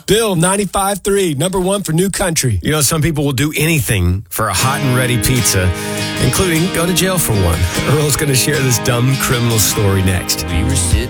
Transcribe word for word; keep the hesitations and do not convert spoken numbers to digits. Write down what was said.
Bill, ninety-five three, number one for New Country. You know, some people will do anything for a hot and ready pizza, including go to jail for one. Earl's going to share this dumb criminal story next. We were sitting